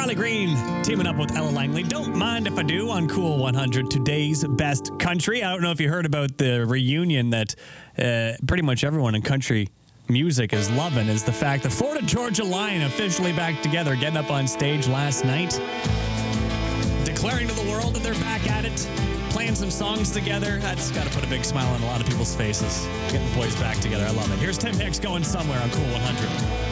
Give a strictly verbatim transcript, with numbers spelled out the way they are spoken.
Riley Green teaming up with Ella Langley. Don't mind if I do on Cool one hundred, today's best country. I don't know if you heard about the reunion that uh, pretty much everyone in country music is loving, is the fact the Florida Georgia Line officially back together, getting up on stage last night, declaring to the world that they're back at it, playing some songs together. That's got to put a big smile on a lot of people's faces. Getting the boys back together. I love it. Here's Tim Hicks, Going Somewhere on Cool one hundred.